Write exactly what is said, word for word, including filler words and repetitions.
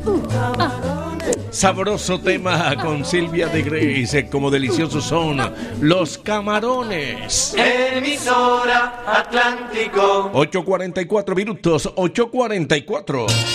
Uh, ah. Sabroso tema con Silvia de Grace, como deliciosos son los camarones. Emisora Atlántico. ocho cuarenta y cuatro minutos, ocho cuarenta y cuatro.